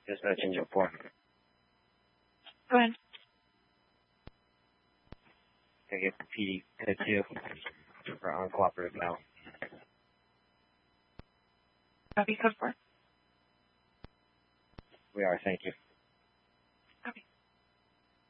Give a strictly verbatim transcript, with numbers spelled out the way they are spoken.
Just mentioned your form. Go ahead. Can I get P D code two for uncooperative now? Copy code four. We are, thank you.